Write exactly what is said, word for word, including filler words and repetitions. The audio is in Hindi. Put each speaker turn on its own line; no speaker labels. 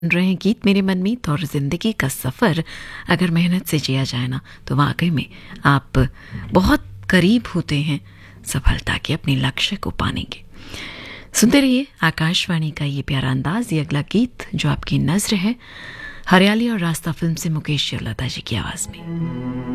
रहे हैं गीत मेरे मनमीत और ज़िंदगी का सफ़र अगर मेहनत से जिया जाए ना तो वाकई में आप बहुत करीब होते हैं सफलता के, अपने लक्ष्य को पाने के। सुनते रहिए आकाशवाणी का ये प्यारा अंदाज। ये अगला गीत जो आपकी नज़र है, हरियाली और रास्ता फिल्म से मुकेश और लता जी की आवाज़ में।